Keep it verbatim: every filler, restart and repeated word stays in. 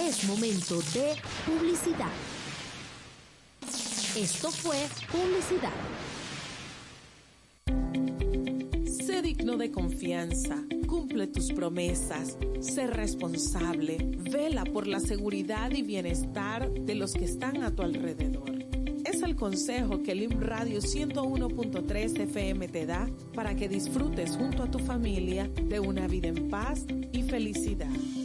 Es momento de publicidad. Esto fue publicidad. Sé digno de confianza, cumple tus promesas, sé responsable, vela por la seguridad y bienestar de los que están a tu alrededor. Es el consejo que Lim Radio ciento uno punto tres F M te da para que disfrutes junto a tu familia de una vida en paz y felicidad.